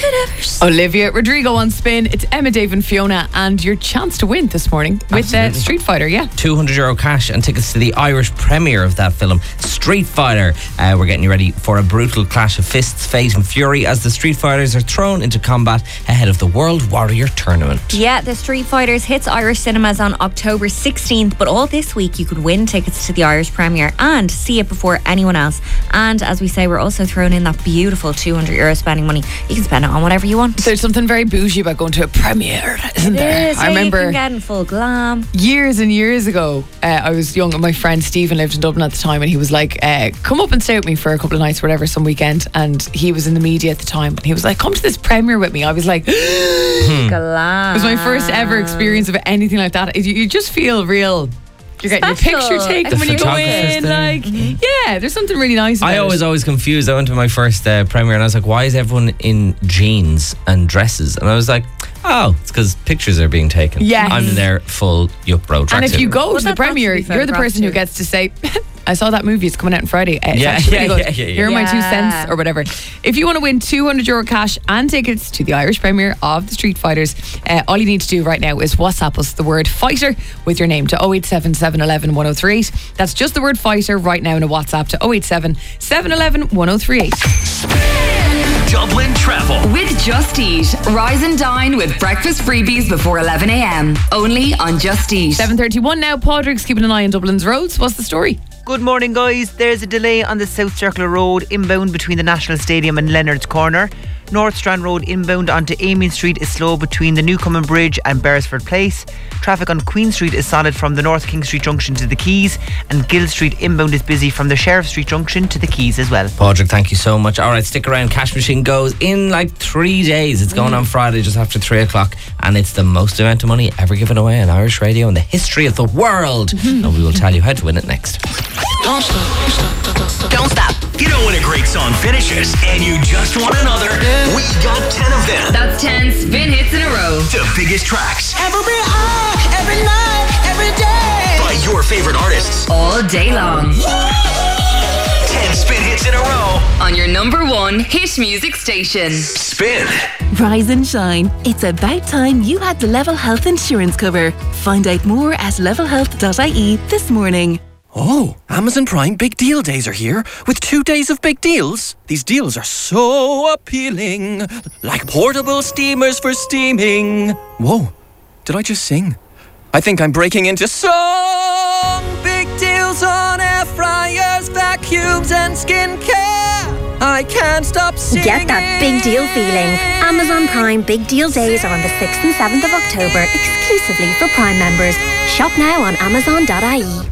Olivia Rodrigo on Spin. It's Emma, Dave and Fiona, and your chance to win this morning with Street Fighter, €200 cash and tickets to the Irish premiere of that film, Street Fighter. We're getting you ready for a brutal clash of fists, fate and fury as the Street Fighters are thrown into combat ahead of the World Warrior Tournament. Yeah, the Street Fighters hits Irish cinemas on October 16th, but all this week you could win tickets to the Irish premiere and see it before anyone else. And as we say, we're also throwing in that beautiful €200 spending money. You can spend it on whatever you want. There's something very bougie about going to a premiere, isn't there? I remember you can get in full glam. Years and years ago, I was young and my friend Stephen lived in Dublin at the time, and he was like, come up and stay with me for a couple of nights, whatever, some weekend. And he was in the media at the time, and he was like, come to this premiere with me. I was like, glam. It was my first ever experience of anything like that. You just feel real. You're getting Special. your picture taken when you go in. There's something really nice about it. I was always confused. I went to my first premiere and I was like, why is everyone in jeans and dresses? And I was like, oh, it's because pictures are being taken. Yes. I'm in their full Yup Bro tracksuit. And if you go to the that premiere, has to be you're the person who photographed gets to say, I saw that movie, it's coming out on Friday. It's Yeah, actually really yeah, good. yeah. Here are my 2 cents or whatever. If you want to win €200 cash and tickets to the Irish premiere of the Street Fighters, all you need to do right now is WhatsApp us the word fighter with your name to 087 711 1038. That's just the word fighter right now in a WhatsApp to 087 711 1038. Dublin Travel with Just Eat. Rise and dine with breakfast freebies before 11 a.m. Only on Just Eat. 7:31 now. Padraig's keeping an eye on Dublin's roads. What's the story? Good morning, guys. There's a delay on the South Circular Road inbound between the National Stadium and Leonard's Corner. North Strand Road inbound onto Amiens Street is slow between the Newcomen Bridge and Beresford Place. Traffic on Queen Street is solid from the North King Street Junction to the Quays, and Gill Street inbound is busy from the Sheriff Street Junction to the Quays as well. Padraig, thank you so much. Alright, stick around. Cash Machine goes in like 3 days. It's going on Friday just after 3 o'clock, and it's the most amount of money ever given away on Irish radio in the history of the world. And we will tell you how to win it next. Don't stop. Don't stop. You know when a great song finishes and you just want another? We got 10 of them. That's 10 spin hits in a row. The biggest tracks. Every night, every day. By your favorite artists. All day long. 10 spin hits in a row. On your number 1 hit music station. Spin. Rise and shine. It's about time you had the Level Health insurance cover. Find out more at levelhealth.ie this morning. Oh, Amazon Prime Big Deal Days are here with 2 days of big deals. These deals are so appealing, like portable steamers for steaming. Whoa, did I just sing? I think I'm breaking into song. Big deals on air fryers, vacuums and skincare. I can't stop singing. Get that big deal feeling. Amazon Prime Big Deal Days are on the 6th and 7th of October, exclusively for Prime members. Shop now on amazon.ie.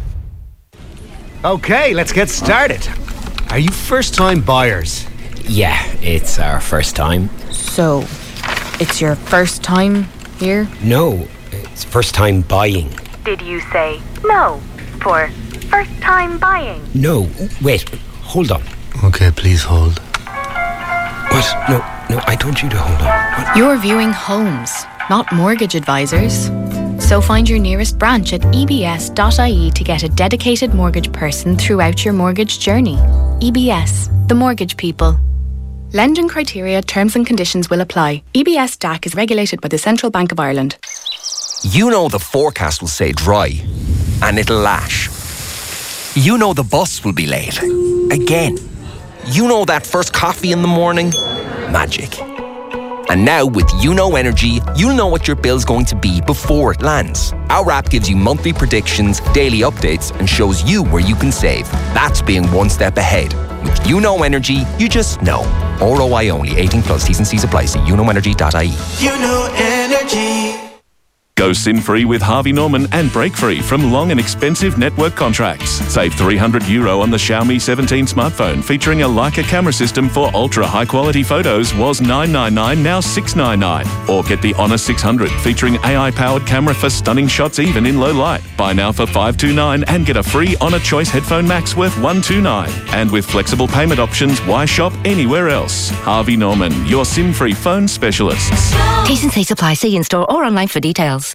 Okay, let's get started. Are you first-time buyers? Yeah, it's our first time. So, it's your first time here? No, it's first time buying. Did you say no for first time buying? No, wait, hold on. Okay, please hold. What? No, I told you to hold on. What? You're viewing homes, not mortgage advisors. So find your nearest branch at ebs.ie to get a dedicated mortgage person throughout your mortgage journey. EBS, the mortgage people. Lending criteria, terms and conditions will apply. EBS DAC is regulated by the Central Bank of Ireland. You know the forecast will say dry, and it'll lash. You know the bus will be late. Again. You know that first coffee in the morning? Magic. And now with YouKnow Energy, you'll know what your bill's going to be before it lands. Our app gives you monthly predictions, daily updates, and shows you where you can save. That's being one step ahead. With YouKnow Energy, you just know. ROI only. 18 plus. T's and C's apply. See YouKnowEnergy.ie. YouKnow Energy. Go SIM-free with Harvey Norman and break-free from long and expensive network contracts. Save €300 on the Xiaomi 17 smartphone featuring a Leica camera system for ultra-high-quality photos was $999, now $699. Or get the Honor 600 featuring AI-powered camera for stunning shots even in low light. Buy now for $529 and get a free Honor Choice Headphone Max worth $129. And with flexible payment options, why shop anywhere else? Harvey Norman, your SIM-free phone specialists. T's and C's apply. See in-store or online for details.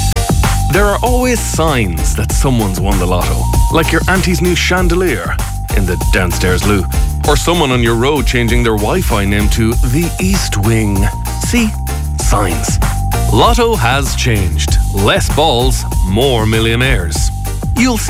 There are always signs that someone's won the lotto, like your auntie's new chandelier. in the downstairs loo. Or someone on your road changing their Wi-Fi name to the East Wing. See? Signs. Lotto has changed. Less balls, more millionaires. You'll see.